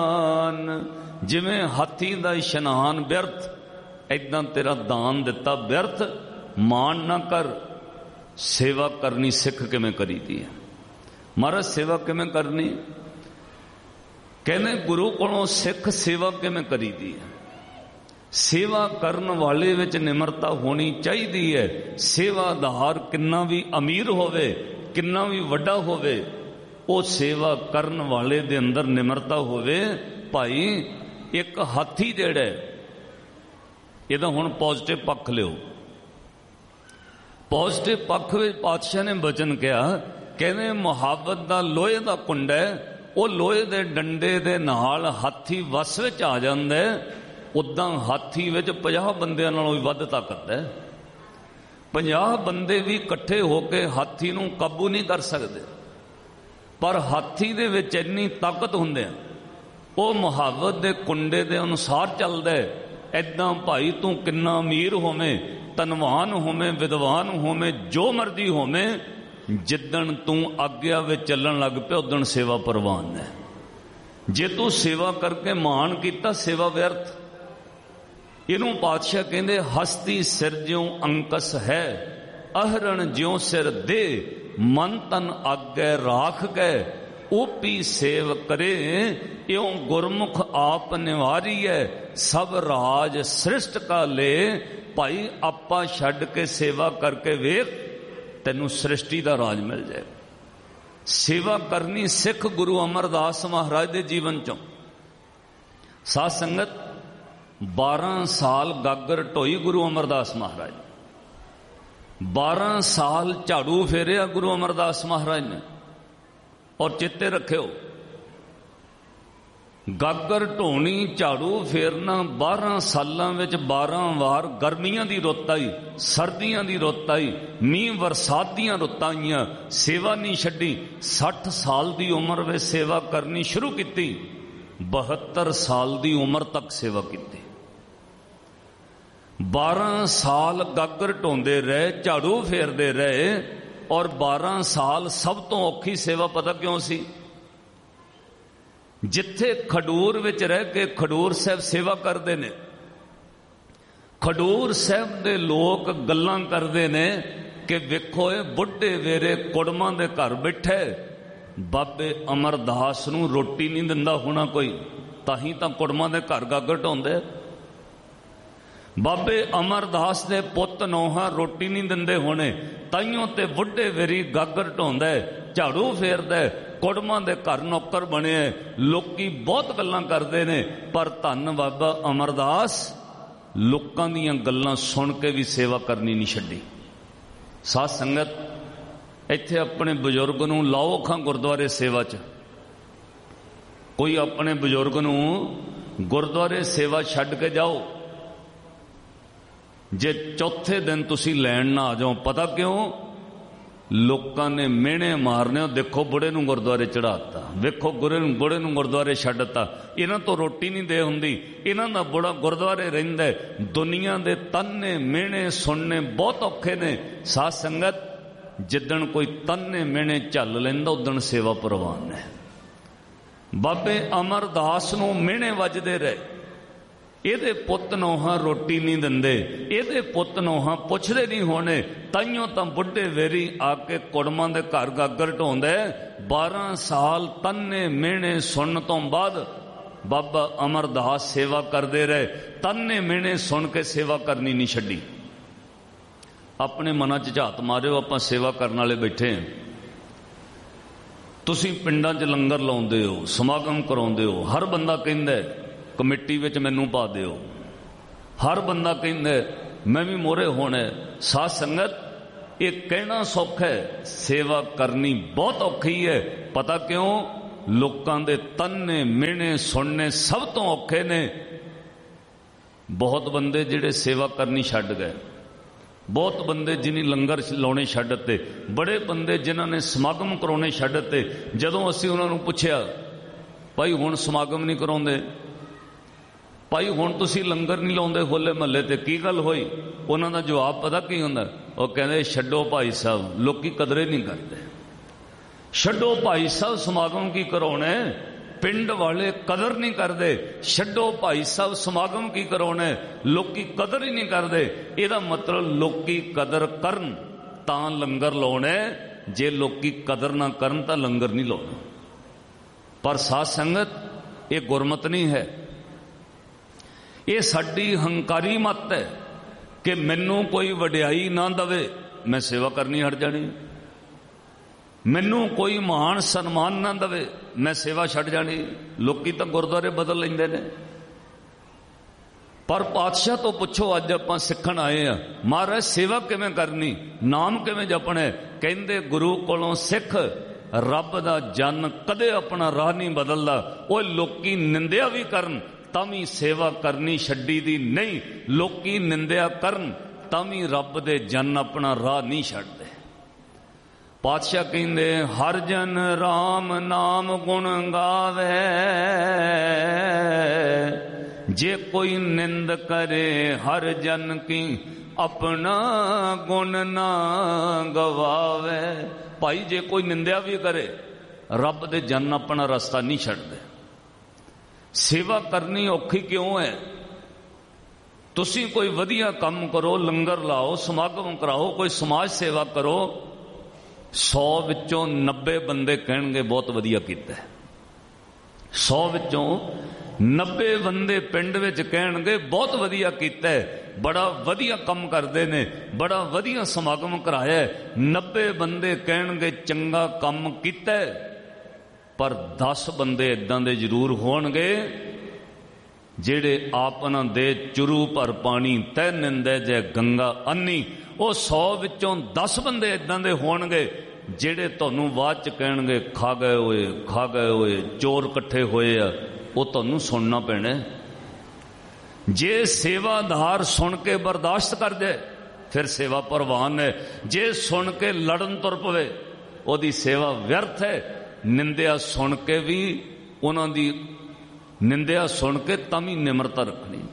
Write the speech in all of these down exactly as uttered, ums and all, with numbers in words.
जिवें हाथी दा इशनान व्यर्थ, इदां तेरा दान दिता व्यर्थ। मान ना कर, सेवा करनी सिख किवें करी दी है। महाराज सेवा किवें करनी? कहने गुरु कोलों सिख सेवा किवें करी दी है। सेवा करन वाले विच निमरता होनी चाहिदी है। सेवादार किन्ना भी अमीर होवे, किन्ना भी वड्डा होवे, वो सेवा करन वाले दे अंदर निमरता होवे। भाई एक हाथी जिहड़ा इहदा हुण पॉजिटिव पक्ष लिओ। पॉजिटिव पक्ष विच पातशाह ने वचन कहा, कहने मुहाबत दा लोहे दा कुंड है, वो लोहे दे डंडे दे नाल हाथी वस विच आ जांदा है। उदां हाथी विच पचास बंदियां नालों भी वध ताकत है। पचास बंदे भी इकट्ठे होके हाथी नूं काबू नहीं कर सकते, पर हाथी दे विच इन्नी ताकत हुंदे वो मुहावत दे कुंडे दे अनुसार चलदा है। इदां भाई तू किन्ना अमीर होवे, धनवान होवे, विद्वान होवे, जो मर्जी होवे, जिदन तू आग्या विच चलन लग पिया उदन सेवा परवान है। जे तू सेवा करके मान किया, सेवा व्यर्थ। इनू पातशाह कहते हस्ती सिर ज्यों अंकस है, अहरण ज्यों सिर दे, मन तन आगे राख गए, ओपी सेव करे, यों गुरमुख आप निवारी है, सब राज सृष्ट का ले। भाई आपा छड्ड के सेवा करके वेख, तेनू सृष्टि का राज मिल जाए। सेवा करनी सिख गुरु अमरदास महाराज के जीवन चों। साध संगत बारह साल गागर ढोई गुरु अमरदास महाराज, बारह साल झाड़ू फेरिया गुरु अमरदास महाराज ने। और चेते रखियो, गागर ढोनी झाड़ू फेरना बारह सालों में बारह वार गर्मियां की रुत आई, सर्दियां की रुत आई, मीह बरसात दियां रुत आईयां, सेवा नहीं छड्डी। सठ साल की उम्र में सेवा करनी शुरू की, बहत्तर साल की उम्र तक सेवा की। बारह साल गागर ढोंदे रहे, झाड़ू फेरते रहे, और बारह साल सब तो औखी सेवा पता क्यों सी? जिथे खडूर विच रह के खडूर साहब सेवा करते ने, खडूर साहब दे लोग गल्लां करते ने कि वेखो ये बुढ़े वेरे कुड़मां दे घर बैठे, बाबे अमरदास नूं रोटी नहीं दिंदा होना कोई, ताही तां कुड़मां दे घर गागर ढोंदे। बाबे अमरदास दे पुत नौहा रोटी नहीं दिंदे होने, ताइयों ते बुढ़े वेरी गागर ढोंदा है, झाड़ू फेरदा है, कुड़मां दे घर नौकर बने। लोकी बहुत गल्लां करदे ने, पर धन बाबा अमरदास लोकां दीयां गल्लां सुन के भी सेवा करनी नहीं छड्डी। साध संगत इत्थे अपने बजुर्ग नूं लाओ खां गुरद्वारे सेवा च। कोई अपने बजुर्ग नूं गुरद्वारे सेवा छड्ड के जाओ, जे चौथे दिन तुसी लैण ना आ जाओ, पता क्यों? लोकां ने मेहने मारने, देखो बुढ़े नूं गुरद्वारे चढ़ाता, वेखो गुरे नूं बुढ़े नूं गुरद्वारे छड्डता, इन्हां तो रोटी नहीं दे हुंदी, इन्हां दा बुढ़ा गुरद्वारे रहिंदा है। दुनिया दे तन्ने मेहने सुनने बहुत औखे ने। साध संगत जिदन कोई तन्ने मेहने झल लैंदा उदन सेवा परवान है। बाबे अमरदास नूं मेहने वजदे रहे, ਇਹਦੇ ਪੁੱਤ ਨੌਹਾਂ ਰੋਟੀ नहीं ਦਿੰਦੇ, ਇਹਦੇ ਪੁੱਤ ਨੌਹਾਂ ਪੁੱਛਦੇ नहीं होने, ਤਾਈਓ ਤਾਂ ਬੁੱਢੇ ਵੇਰੀ ਆ ਕੇ ਕੁੜਮਾਂ ਦੇ ਘਰ ਗਾਗਰ ਢੋਂਦਾ। बारह साल तन्ने मेहने सुन तो बाद बाबा अमरदास सेवा करते रहे, तन्ने मेहने सुन के सेवा करनी नहीं छड्डी। अपने मना च झात मारियो, आपां सेवा करने वाले बैठे हैं, तुसीं पिंडां च लंगर लाउंदे हो, समागम कराउंदे हो, हर बंदा कहंदा है कमेटी विच मैनू पा दिओ, हर बंदा कहंदा मैं भी मोहरे होना। साध संगत ये कहना सौखा है, सेवा करनी बहुत औखी है। पता क्यों? लोकां दे तन्ने मेहने सुनने सब तो औखे ने। बहुत बंदे जिहड़े सेवा करनी छड्ड गए, बहुत बंदे जिन्हें लंगर लाने छड्डते, बड़े बंदे जिन्हां ने समागम कराने छड्डते। जदों असीं उन्हां नूं पुछिया भाई हुण समागम नहीं कराउंदे, भाई हुण तुसीं लंगर नहीं लाउंदे होले महल्ले ते, की गल होई? उन्हां दा जवाब पता की हुंदा? वो कहंदे छड्डो भाई साहब, लोकी कदरे नहीं करते, छड्डो भाई साहब समागम की कराउणे, पिंड वाले कदर नहीं करते। छड्डो भाई साहब समागम की कराने, लोकी कदर ही नहीं करते। इहदा मतलब लोकी कदर करन तां लंगर लाउणे, जे लोकी कदर ना करन तां लंगर नहीं लाउणा। पर साध संगत ये गुरमत नहीं है, ये साडी हंकारी मत है कि मैनू कोई वडियाई ना दवे मैं सेवा करनी हट जानी, मैनू कोई मान सन्मान ना दवे मैं सेवा छड़ जानी। लोकी तो गुरुद्वारे बदल लेंदे ने। पर पातशाह तो पुछो, अज आपां सिखण आए आ, महाराज सेवा किवें करनी, नाम किवें जपना? कहंदे गुरु कोलों सिख, रब दा जन कदे अपना राह नहीं बदलदा। ओए लोकी निंदिया भी करन तां भी सेवा करनी छड्डी दी नहीं, लोकी निंदिया करन तां भी रब दे जन अपना राह नहीं छड्डदे। पातशाह कहंदे हर जन राम नाम गुण गावे, जे कोई निंद करे हर जन की अपना गुण ना गवावे। भाई जे कोई निंदिया भी करे रब दे जन अपना रास्ता नहीं छड्डदे। सेवा करनी औखी क्यों है? तुसी कोई वधिया काम करो, लंगर लाओ, समागम कराओ, कोई समाज सेवा करो, सौ विचों नब्बे बंदे कहणगे बहुत वधिया कीता है। सौ विचों नब्बे बंदे पिंड विच कहणगे बहुत वधिया कीता है, बड़ा वधिया काम करते ने, बड़ा वधिया समागम कराया है। नब्बे बंदे कहणगे चंगा काम कीता है, पर दस बंदे इदां दे जरूर होणगे जेड़े आपना दे चुरू भर पानी तै निंदे जै गंगा अन्नी। वो सौ विचों दस बंदे इदां दे होणगे जेड़े तुहानूं बाद च कहणगे खा गए होए खा गए होए चोर इकट्ठे होए आ। वो तुहानूं सुनना पैना। जे सेवादार सुन के बर्दाश्त कर जाए फिर सेवा प्रवान है, जे सुन के लड़न तुर पवे ओदी सेवा व्यर्थ है। निंदिया सुन के भी उन्हां दी निंदिया सुन के तभी निमरता रखनी।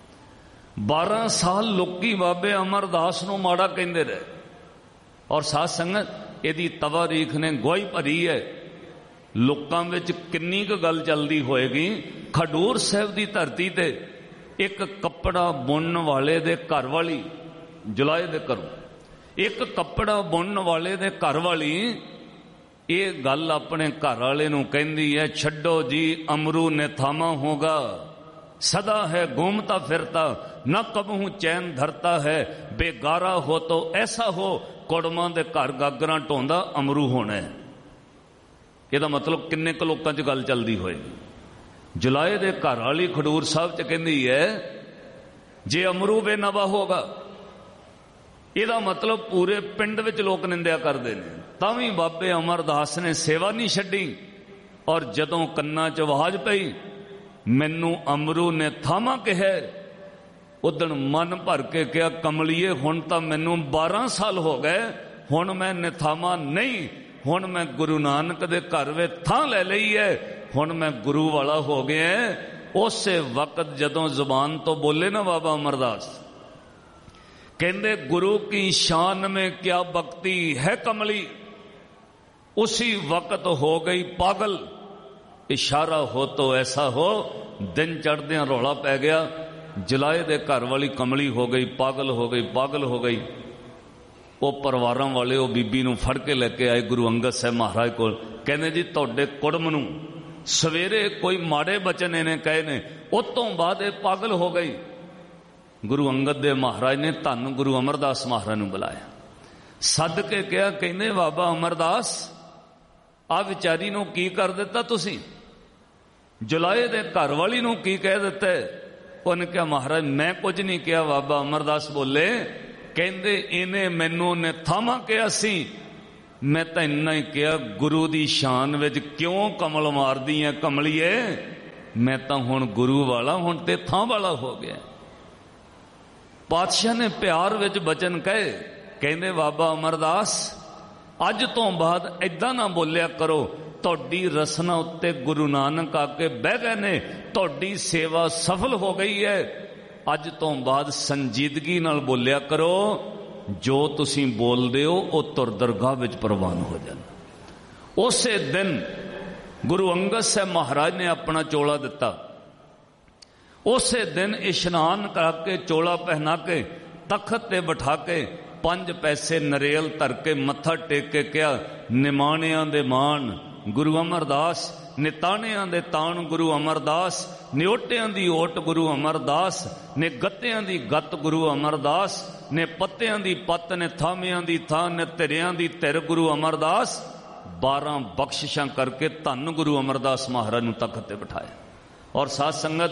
बारह साल लोकी बाबे अमरदास नूं माड़ा कहंदे रहे और साध संगत इहदी तवारीख ने गवाही भरी है। लोकां विच किन्नी क गल चलदी होएगी। खडूर साहिब दी धरती ते एक कपड़ा बुनन वाले दे घर वाली, जुलाए दे घरों एक कपड़ा बुनन वाले दे घर वाली ये गल अपने घर वाले नूं कहंदी है, छड्डो जी अमरू ने थामा होगा, सदा है घूमता फिरता, न कबहू चैन धरता है, बेगारा हो तो ऐसा हो, कुड़मां दे घर गागरां ढोंदा अमरू होना है। ਇਹਦਾ मतलब किन्ने क लोकां च गल चलदी होएगी। जुलाए दे घर वाली खडूर साहब च कहंदी है जे अमरू बेनवा होगा, ਇਹਦਾ मतलब पूरे पिंड विच लोक निंदिया करते हैं। तां भी बाबे अमरदास ने सेवा नहीं छड्डी और जदों कन्नां च आवाज पई मैनू अमरू ने थामा कहा, उदण मन भर के कहा कमलीए हुण तां मैनू बारह साल हो गए, हुण मैं निथामा नहीं, हुण मैं गुरु नानक दे घर वे थां ले लई है, हुण मैं गुरु वाला हो गया। उस वक्त जदों जुबान तो बोले ना बाबा अमरदास, कहंदे गुरु की शान में क्या भक्ति है कमली, उसी वक्त हो गई पागल, इशारा हो तो ऐसा हो। दिन चढ़दे रौला पै गया, जुलाए दे घर वाली कमली हो गई, पागल हो गई, पागल हो गई। वो परिवारों वाले वो बीबी नूं फड़ के लेके आए गुरु अंगद साहब महाराज को, कहने जी तुहाडे कुड़म नूं सवेरे कोई माड़े बचन इन्हें कहे ने, उस तो बाद ये पागल हो गई। गुरु अंगद देव महाराज ने धन गुरु अमरदास महाराज नूं बुलाया, सद के कहा, कहने बाबा अमरदास आ विचारी नूं की कर दिता तुसीं, जुलाए दे घर वाली नूं की कह दिता है? उन्हें कहा महाराज मैं कुछ नहीं किया। बाबा अमरदास बोले, कहंदे इन्हें मैनू ने थामा कहा सी, मैं तो इन्ना ही कहा गुरु दी शान विच क्यों कमल मार दी है कमलीए, मैं तो हुण गुरु वाला, हुण ते थां वाला हो गया। पातशाह ने प्यार विच बचन कहे, कहंदे बाबा अमरदास अज तो बाद ऐदां ना बोलिया करो, तुहाडी रसना उत्ते गुरु नानक आके बह गए ने, तुहाडी सेवा सफल हो गई है। अज तो बाद संजीदगी नाल बोलिया करो, जो तुसीं बोलदे हो वो तुर दरगाह विच प्रवान हो जाना। उसे दिन गुरु अंगद साहब महाराज ने अपना चोला दिता। उसे दिन इशनान करके चोला पहना के तखत ते बिठा के पंज पैसे नरेल धर के मत्था टेक के क्या निमाणिया दे मान गुरु अमरदास, निताणिया दे ताण गुरु अमरदास, निओटिया दी ओट गुरु अमरदास, ने गत्तिया दी गत गुरु अमरदास, ने पत्तिया दी पत्त, ने थामिया दी थां, ने तिरिया दी तिर गुरु अमरदास। बारह बख्शिशां करके धन गुरु अमरदास महाराज नूं तखत ते बिठाया। और साध संगत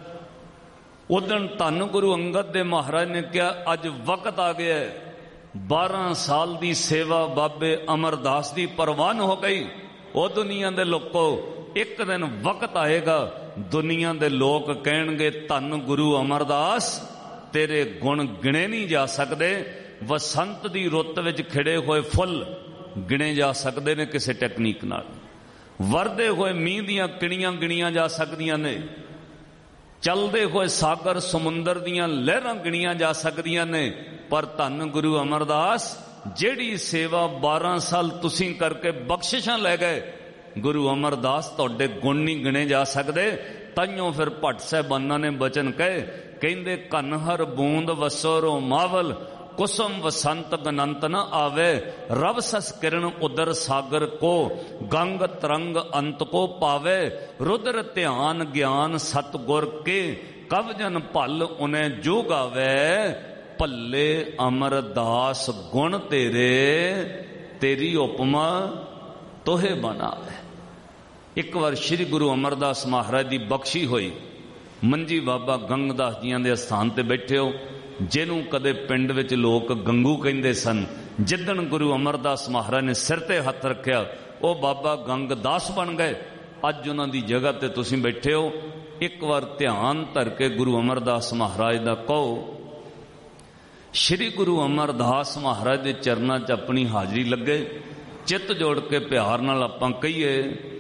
उदन धन गुरु अंगद दे महाराज ने कहा अज वक्त आ गया है, बारह साल दी सेवा बाबे अमरदास दी परवान हो गई। ओ दुनिया दे लोको एक दिन वक्त आएगा, दुनिया दे लोग कहणगे धन गुरु अमरदास तेरे गुण गिणे नहीं जा सकते। वसंत दी रुत विच खिड़े हुए फुल गिणे जा सकते ने किसी टैकनीक नाल, वरदे हुए मीह दियां किणियां गिणियां जा सकदियां ने, चलते हुए सागर समुंदर दियां लहरां गिणियां जा सकदियां ने। पर धन गुरु अमरदास जेड़ी सेवा बारह साल तुसीं करके बख्शिशां लै गए, गुरु अमरदास तुहाडे गुण नहीं गिणे जा सकते। ताइयों फिर भट्ट साहिबाना ने बचन कहे, कहंदे कन्हर बूंद वसोरो मावल, कुसुम वसंत गनंत न आवे, रव सस किरण उदर सागर को, गंग तरंग अंत को पावे, रुद्र ध्यान ज्ञान सतगुर के, कव जन भल उन्हें जो गावे, भले अमरदास गुण तेरे, तेरी उपमा तोहे बनावे। एक बार श्री गुरु अमरदास महाराज की बख्शी हुई, मंजी बाबा गंगदास जियां दे स्थान ते बैठे हो, जिन्हों कदे पिंड विच लोग गंगू कहते सन, जिदन गुरु अमरदास महाराज ने सिर ते हथ रखिया वो बाबा गंगदास बन गए। अज उन्हां दी जगह ते तुसीं बैठे हो। एक बार ध्यान धर के गुरु अमरदास महाराज दा कहो, श्री गुरु अमरदास महाराज के चरणों च अपनी हाजरी लगे, चित जोड़ के प्यार नाल आपां कहिए,